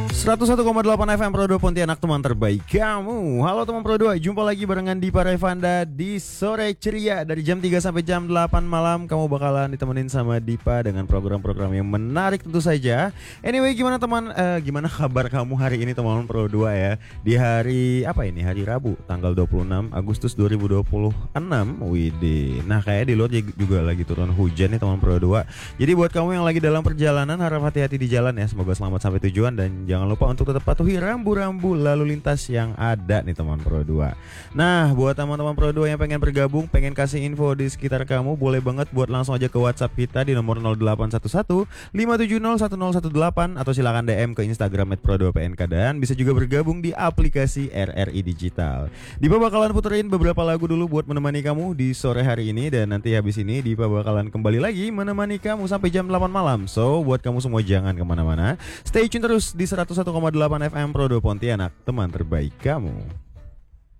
101,8 FM Pro 2 Pontianak, teman terbaik kamu. Halo teman Pro 2, jumpa lagi barengan Dipa Revanda di Sore Ceria. Dari jam 3 sampai jam 8 malam kamu bakalan ditemenin sama Dipa dengan program-program yang menarik tentu saja. Anyway, gimana teman, gimana kabar kamu hari ini teman Pro 2 ya? Di hari apa ini? Hari Rabu, tanggal 26 Agustus 2026. Widih. Nah, kayak di luar juga lagi turun hujan nih teman Pro 2. Jadi buat kamu yang lagi dalam perjalanan, harap hati-hati di jalan ya. Semoga selamat sampai tujuan dan jangan lupa untuk tetap patuhi rambu-rambu lalu lintas yang ada nih teman Pro 2. Nah, buat teman-teman Pro 2 yang pengen bergabung, pengen kasih info di sekitar kamu, boleh banget buat langsung aja ke WhatsApp kita di nomor 0811 570 1018 atau silakan DM ke Instagram @pro2pnk dan bisa juga bergabung di aplikasi RRI Digital. Dipa bakalan puterin beberapa lagu dulu buat menemani kamu di sore hari ini, dan nanti habis ini Dipa bakalan kembali lagi menemani kamu sampai jam 8 malam. So, buat kamu semua jangan kemana-mana, stay tune terus di 101,8 FM Pro 2 Pontianak, teman terbaik kamu.